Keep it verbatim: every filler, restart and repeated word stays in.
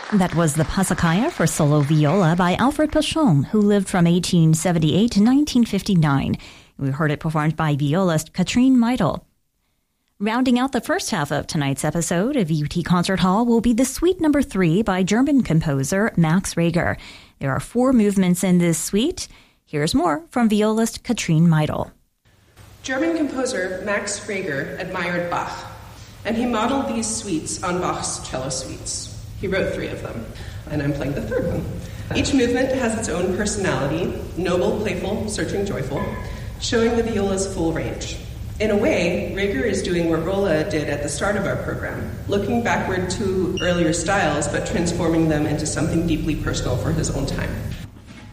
That was the Passacaglia for solo viola by Alfred Pachon, who lived from eighteen seventy-eight to nineteen fifty-nine. We heard it performed by violist Katrine Meidel. Rounding out the first half of tonight's episode of V U T Concert Hall will be the Suite Number Three by German composer Max Reger. There are four movements in this suite. Here's more from violist Katrine Meidel. German composer Max Reger admired Bach, and he modeled these suites on Bach's cello suites. He wrote three of them, and I'm playing the third one. Each movement has its own personality, noble, playful, searching, joyful, showing the viola's full range. In a way, Reger is doing what Rolla did at the start of our program, looking backward to earlier styles, but transforming them into something deeply personal for his own time.